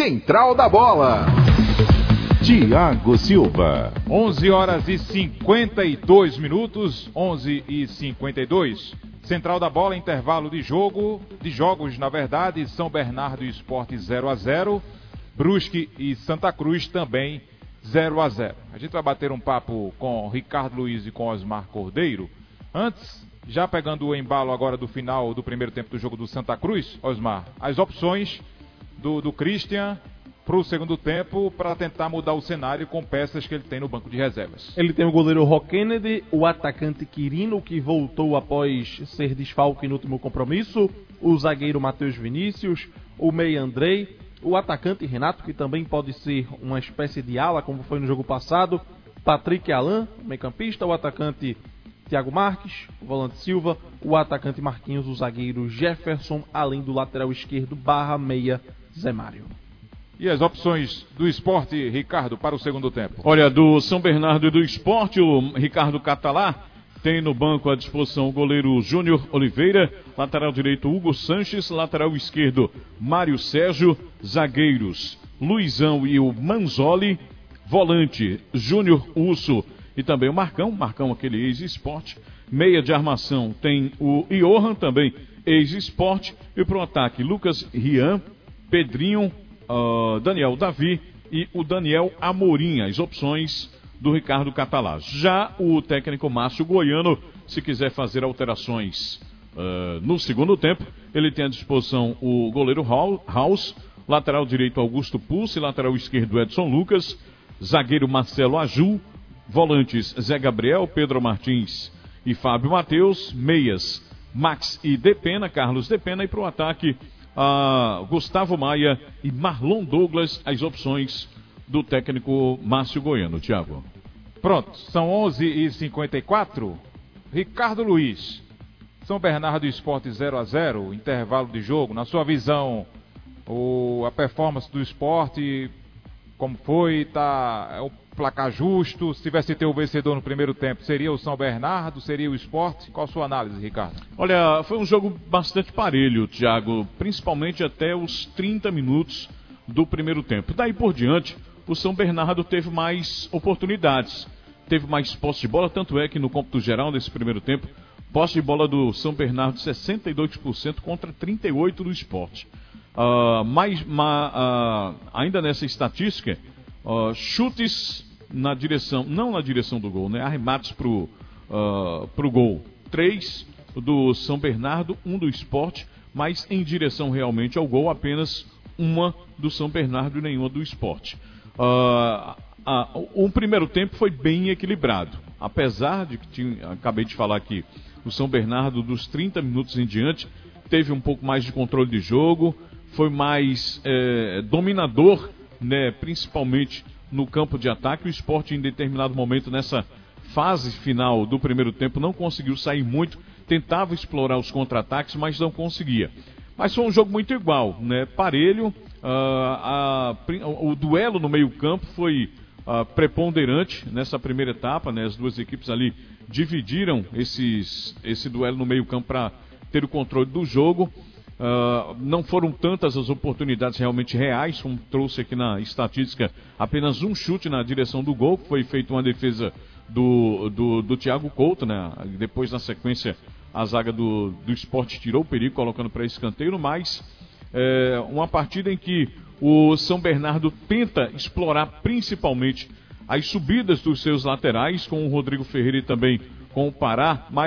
Central da Bola. Tiago Silva. 11h52, 11h52. Central da Bola, intervalo de jogos, na verdade, São Bernardo e Sport 0-0, Brusque e Santa Cruz também 0-0. A gente vai bater um papo com Ricardo Luiz e com Osmar Cordeiro. Antes, já pegando o embalo agora do final do primeiro tempo do jogo do Santa Cruz, Osmar, as opções do Christian para o segundo tempo, para tentar mudar o cenário com peças que ele tem no banco de reservas. Ele tem o goleiro Rock Kennedy, o atacante Quirino, que voltou após ser desfalque no último compromisso, o zagueiro Matheus Vinícius, o meia Andrei, o atacante Renato, que também pode ser uma espécie de ala, como foi no jogo passado, Patrick Alain, meio-campista, o atacante Thiago Marques, o volante Silva, o atacante Marquinhos, o zagueiro Jefferson, além do lateral esquerdo /meia Zé Mário. E as opções do Sport, Ricardo, para o segundo tempo? Olha, do São Bernardo e do Sport, o Ricardo Catalá tem no banco à disposição o goleiro Júnior Oliveira, lateral direito Hugo Sanches, lateral esquerdo Mário Sérgio, zagueiros Luizão e o Manzoli, volante Júnior Urso e também o Marcão aquele ex-Sport, meia de armação tem o Johan, também ex-Sport, e pro ataque Lucas Rian, Pedrinho, Daniel Davi e o Daniel Amorim, as opções do Ricardo Catalá. Já o técnico Márcio Goiano, se quiser fazer alterações no segundo tempo, ele tem à disposição o goleiro House, lateral direito Augusto Pulse, lateral esquerdo Edson Lucas, zagueiro Marcelo Aju, volantes Zé Gabriel, Pedro Martins e Fábio Matheus, meias Max e Depena, Carlos Depena, e para o ataque Gustavo Maia e Marlon Douglas, as opções do técnico Márcio Goiano. Thiago. Pronto, são 11h54. Ricardo Luiz, São Bernardo e Sport 0-0, intervalo de jogo. Na sua visão, a performance do Sport, como foi? É um placar justo? Se tivesse que ter o vencedor no primeiro tempo, seria o São Bernardo, seria o Sport? Qual a sua análise, Ricardo? Olha, foi um jogo bastante parelho, Thiago, principalmente até os 30 minutos do primeiro tempo. Daí por diante, o São Bernardo teve mais oportunidades, teve mais posse de bola, tanto é que no cômputo geral desse primeiro tempo, posse de bola do São Bernardo 62% contra 38% do Sport. Ainda nessa estatística, chutes na direção, não na direção do gol, né? Arremates pro gol. 3 do São Bernardo, 1 do Sport, mas em direção realmente ao gol, apenas uma do São Bernardo e nenhuma do Sport. O primeiro tempo foi bem equilibrado, apesar de que acabei de falar aqui, o São Bernardo dos 30 minutos em diante teve um pouco mais de controle de jogo, foi mais dominador, né, principalmente no campo de ataque. O Sport, em determinado momento, nessa fase final do primeiro tempo, não conseguiu sair muito, tentava explorar os contra-ataques, mas não conseguia. Mas foi um jogo muito igual, né, parelho. O duelo no meio-campo foi preponderante nessa primeira etapa, né, as duas equipes ali dividiram esse duelo no meio-campo para ter o controle do jogo. Não foram tantas as oportunidades realmente reais, como trouxe aqui na estatística, apenas um chute na direção do gol, foi feita uma defesa do Thiago Couto, né? Depois, na sequência, a zaga do Sport tirou o perigo, colocando para escanteio, mas uma partida em que o São Bernardo tenta explorar principalmente as subidas dos seus laterais, com o Rodrigo Ferreira e também com o Pará, mas